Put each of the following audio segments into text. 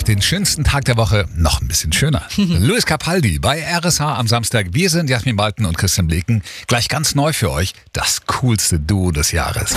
macht den schönsten Tag der Woche noch ein bisschen schöner. Luis Capaldi bei RSH am Samstag. Wir sind Jasmin Balten und Christian Bleken. Gleich ganz neu für euch, das coolste Duo des Jahres.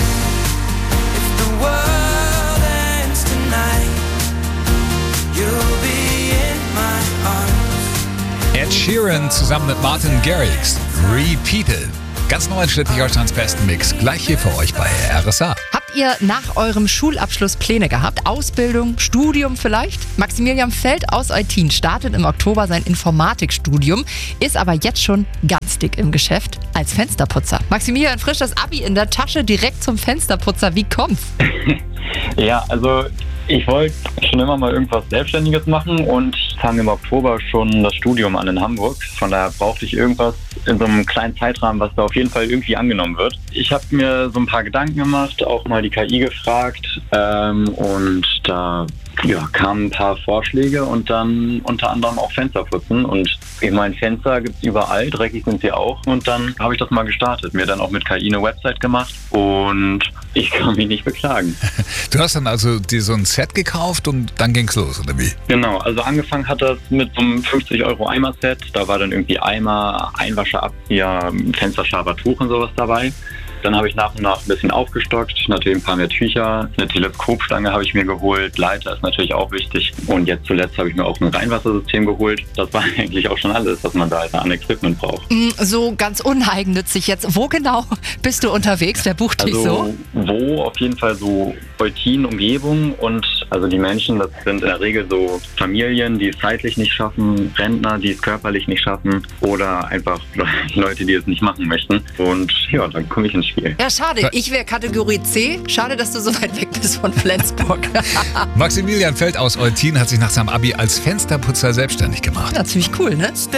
Ed Sheeran zusammen mit Martin Garrix. Repeated. Ganz neu in Schleswig-Holsteins besten Mix. Gleich hier für euch bei RSH. Habt ihr nach eurem Schulabschluss Pläne gehabt? Ausbildung, Studium vielleicht? Maximilian Feld aus Eutin startet im Oktober sein Informatikstudium, ist aber jetzt schon ganz dick im Geschäft als Fensterputzer. Maximilian, frisch das Abi in der Tasche, direkt zum Fensterputzer. Wie kommt's? Ja, also ich wollte schon immer mal irgendwas Selbstständiges machen und fange im Oktober schon das Studium an in Hamburg. Von daher brauchte ich irgendwas in so einem kleinen Zeitrahmen, was da auf jeden Fall irgendwie angenommen wird. Ich habe mir so ein paar Gedanken gemacht, auch mal die KI gefragt und da kamen ein paar Vorschläge und dann unter anderem auch Fensterputzen. Und ich meine, Fenster gibt es überall, dreckig sind sie auch. Und dann habe ich das mal gestartet, mir dann auch mit KI eine Website gemacht und ich kann mich nicht beklagen. Du hast dann also dir so ein Set gekauft und dann ging's los, oder wie? Genau, also angefangen hat das mit so einem 50 € Eimer-Set. Da war dann irgendwie Eimer, Einwascher, Abzieher, Fensterschaber, Tuch und sowas dabei. Dann habe ich nach und nach ein bisschen aufgestockt, natürlich ein paar mehr Tücher, eine Teleskopstange habe ich mir geholt, Leiter ist natürlich auch wichtig und jetzt zuletzt habe ich mir auch ein Reinwassersystem geholt. Das war eigentlich auch schon alles, was man da an Equipment braucht. So ganz uneigennützig jetzt. Wo genau bist du unterwegs? Wer bucht dich so? Wo auf jeden Fall so Eutin, Umgebung und also die Menschen, das sind in der Regel so Familien, die es zeitlich nicht schaffen, Rentner, die es körperlich nicht schaffen oder einfach Leute, die es nicht machen möchten. Und ja, dann komme ich ins Spiel. Ja, schade. Ich wäre Kategorie C. Schade, dass du so weit weg bist von Flensburg. Maximilian Feld aus Eutin hat sich nach seinem Abi als Fensterputzer selbstständig gemacht. Ja, ziemlich cool, ne?